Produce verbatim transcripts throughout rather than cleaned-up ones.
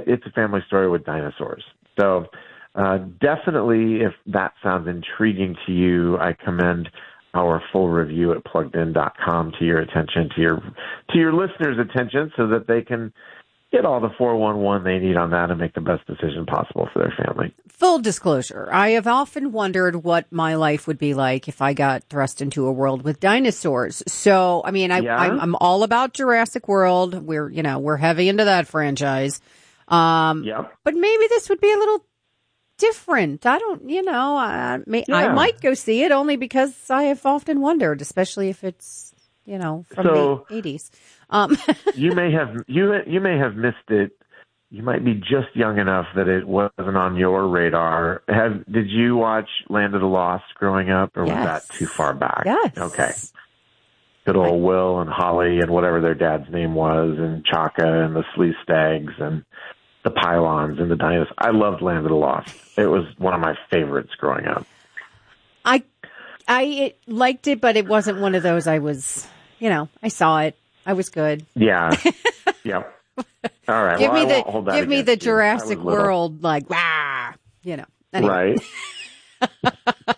It's a Family Story with dinosaurs. So uh, definitely, if that sounds intriguing to you, I commend our full review at plugged in dot com to your attention, to your to your listeners' attention, so that they can get all the four one one they need on that and make the best decision possible for their family. Full disclosure, I have often wondered what my life would be like if I got thrust into a world with dinosaurs. So, I mean, I, Yeah? I'm, I'm all about Jurassic World. We're, you know, we're heavy into that franchise. Um, Yep. But maybe this would be a little different. I don't, you know, I, may, Yeah. I might go see it only because I have often wondered, especially if it's, you know, from So, the eighties. Um, you may have you you may have missed it. You might be just young enough that it wasn't on your radar. Have did you watch Land of the Lost growing up, or yes. was that too far back? Yes. Okay. Good old I, Will and Holly and whatever their dad's name was, and Chaka and the Slee Stags and the Pylons and the dinosaurs. I loved Land of the Lost. It was one of my favorites growing up. I I it, liked it, but it wasn't one of those I was, you know, I saw it. I was good. Yeah. Yep. All right. Give well, me I won't hold the that give me against the you. Jurassic I was little. World, like, wah, you know. Anyway. Right.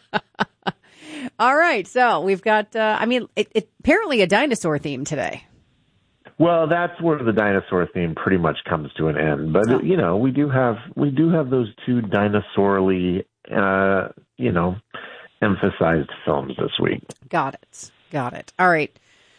All right. So we've got, uh, I mean, it, it, apparently a dinosaur theme today. Well, that's where the dinosaur theme pretty much comes to an end. But Oh. you know, we do have we do have those two dinosaurly, uh, you know, emphasized films this week. Got it. Got it. All right.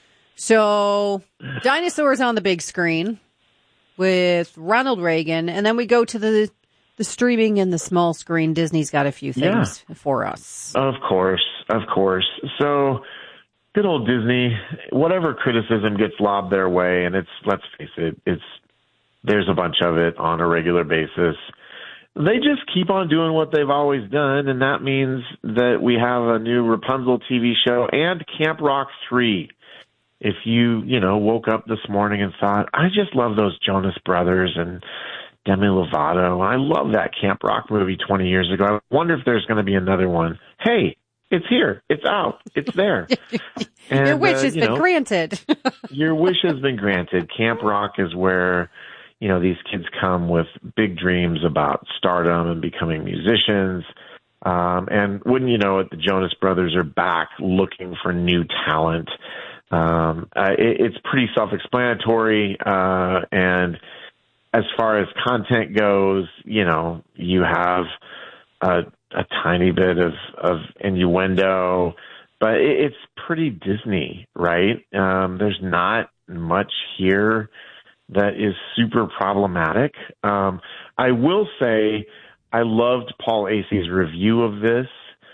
So dinosaurs on the big screen with Ronald Reagan, and then we go to the the streaming and the small screen. Disney's got a few things Yeah. for us. Of course, of course. So, good old Disney. Whatever criticism gets lobbed their way, and it's let's face it, it's there's a bunch of it on a regular basis. They just keep on doing what they've always done, and that means that we have a new Rapunzel T V show and Camp Rock three. If you, you know, woke up this morning and thought, I just love those Jonas Brothers and Demi Lovato. I love that Camp Rock movie twenty years ago. I wonder if there's going to be another one. Hey, it's here. It's out. It's there. And, Your wish uh, has you been know, granted. your wish has been granted. Camp Rock is where, you know, these kids come with big dreams about stardom and becoming musicians. Um, and wouldn't you know it, the Jonas Brothers are back looking for new talent. Um, uh, it, it's pretty self-explanatory. Uh, and as far as content goes, you know, you have a, a tiny bit of, of innuendo, but it, it's pretty Disney, right? Um, there's not much here that is super problematic. Um, I will say I loved Paul Asey's review of this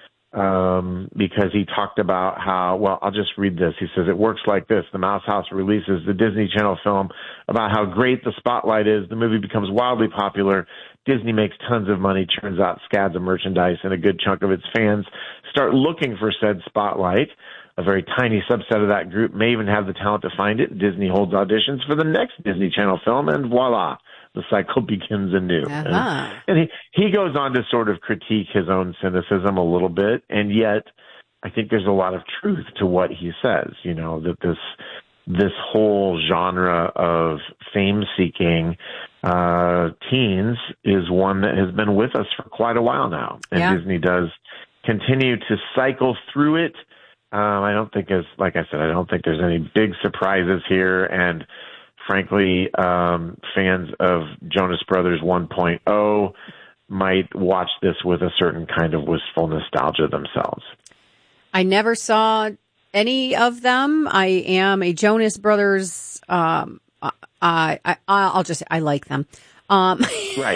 um, because he talked about how, well, I'll just read this. He says, it works like this. The Mouse House releases the Disney Channel film about how great the spotlight is. The movie becomes wildly popular. Disney makes tons of money, churns out scads of merchandise, and a good chunk of its fans start looking for said spotlight. A very tiny subset of that group may even have the talent to find it. Disney holds auditions for the next Disney Channel film, and voila, the cycle begins anew. Uh-huh. And, and he, he goes on to sort of critique his own cynicism a little bit, and yet I think there's a lot of truth to what he says, you know, that this this whole genre of fame-seeking uh, teens is one that has been with us for quite a while now, and Yeah. Disney does continue to cycle through it. Um, I don't think, as like I said, I don't think there's any big surprises here. And frankly, um, fans of Jonas Brothers one point oh might watch this with a certain kind of wistful nostalgia themselves. I never saw any of them. I am a Jonas Brothers. Um, I, I, I'll just, I like them. Um, Right.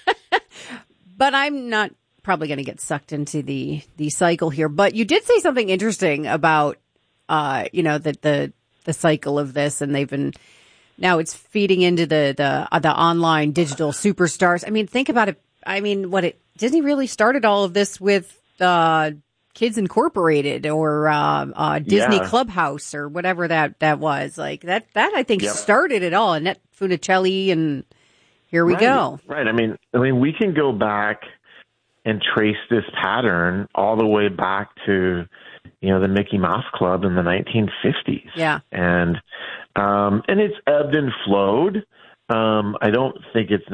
but I'm not probably going to get sucked into the, the cycle here. But you did say something interesting about, uh, you know, that the, the cycle of this, and they've been, now it's feeding into the, the, uh, the online digital superstars. I mean, think about it. I mean, what it, Disney really started all of this with, uh, Kids Incorporated or, uh, uh, Disney Yeah. Clubhouse or whatever that, that was. Like that, that I think Yep. started it all. Annette Funicelli, and here we Right. go. Right. I mean, I mean, we can go back and trace this pattern all the way back to, you know, the Mickey Mouse Club in the nineteen fifties. Yeah. And, um, and it's ebbed and flowed. Um, I don't think it's